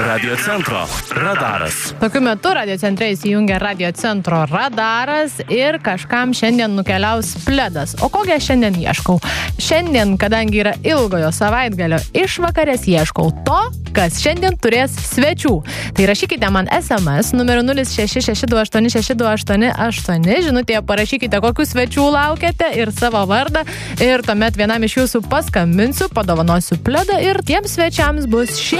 Radio centro radaras. Tokiu metu Radio centre įsijungia Radio centro radaras ir kažkam šiandien nukeliaus pledas. O kogi aš šiandien ieškau? Šiandien, kadangi yra ilgojo savaitgalio išvakarės, ieškau to, kas šiandien turės svečių. Tai rašykite man SMS numeriu 0662862888. Žinutėje parašykite, kokių svečių laukiate ir savo vardą. Ir tuomet vienam iš jūsų paskambinsiu, padovanosiu pledą ir tiems svečiams bus